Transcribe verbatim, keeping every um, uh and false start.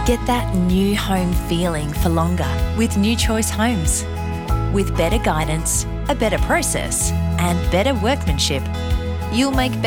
Get that new home feeling for longer with New Choice Homes. With better guidance, a better process, and better workmanship, you'll make